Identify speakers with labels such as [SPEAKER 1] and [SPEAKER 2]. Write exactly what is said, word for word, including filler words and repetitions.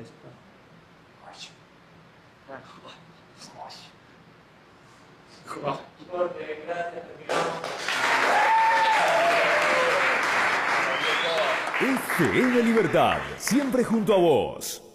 [SPEAKER 1] esto. Corte, gracias, terminamos.
[SPEAKER 2] F M Libertad, siempre junto a vos.